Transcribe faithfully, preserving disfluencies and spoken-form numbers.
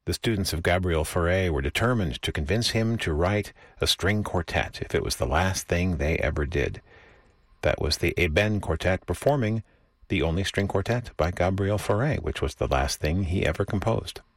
The students of Gabriel Fauré were determined to convince him to write a string quartet if it was the last thing they ever did. That was the Eben Quartet performing the only string quartet by Gabriel Fauré, which was the last thing he ever composed.